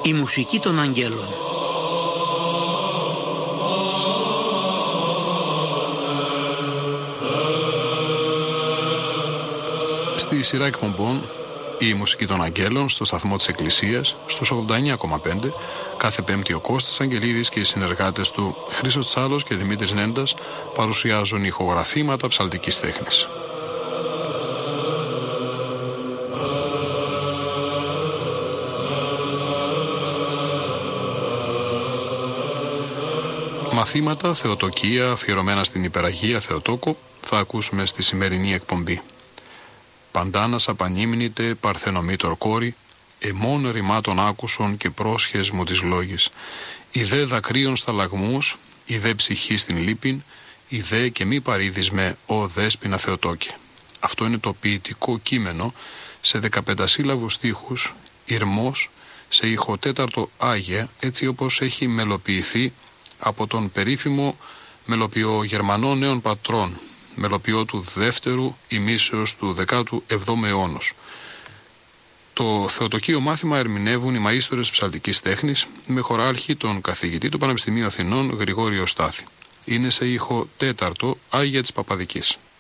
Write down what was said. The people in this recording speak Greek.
Η μουσική των αγγέλων. Στη σειρά εκπομπών η μουσική των αγγέλων στο σταθμό της Εκκλησίας στους 89,5 κάθε Πέμπτη ο Κώστας Αγγελίδης και οι συνεργάτες του Χρήστος Τσάλος και Δημήτρης Νέντας παρουσιάζουν ηχογραφήματα ψαλτικής τέχνης. Μαθήματα Θεοτοκία αφιερωμένα στην Υπεραγία Θεοτόκο θα ακούσουμε στη σημερινή εκπομπή. Παντάνας απανίμνητε παρθενομήτωρ κόρη, εμών ρημάτων άκουσον και πρόσχες μου της λόγης. Ιδέ δακρύων στα λαγμούς, ιδέ ψυχή στην λύπην, ιδέ και μη παρήδισμε ο δέσποινα Θεοτόκε. Αυτό είναι το ποιητικό κείμενο σε 15 σύλλαβους στίχους, ηρμός, σε ηχοτέταρτο Άγια, έτσι όπως έχει μελοποιηθεί από τον περίφημο μελοποιό Γερμανό νέων πατρών, μελοποιό του δεύτερου ημίσεως του 17ου αιώνος. Το θεοτοκείο μάθημα ερμηνεύουν οι μαΐστορες ψαλτικής τέχνης με χωράρχη τον καθηγητή του Πανεπιστημίου Αθηνών Γρηγόριο Στάθη. Είναι σε ήχο τέταρτο Άγια της Παπαδικής.